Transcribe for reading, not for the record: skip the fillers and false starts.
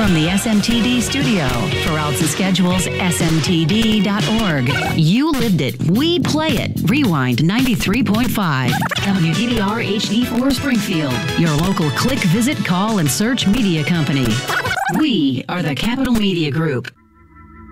from the SMTD studio. For routes and schedules, smtd.org. You lived it. We play it. Rewind 93.5. WDDR HD4 Springfield. Your local click, visit, call, and search media company. We are the Capital Media Group.